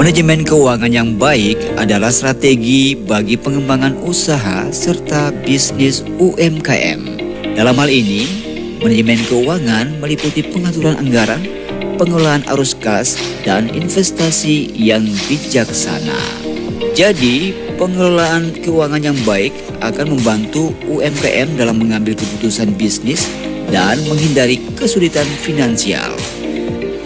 Manajemen keuangan yang baik adalah strategi bagi pengembangan usaha serta bisnis UMKM. Dalam hal ini, manajemen keuangan meliputi pengaturan anggaran, pengelolaan arus kas, dan investasi yang bijaksana. Jadi, pengelolaan keuangan yang baik akan membantu UMKM dalam mengambil keputusan bisnis dan menghindari kesulitan finansial.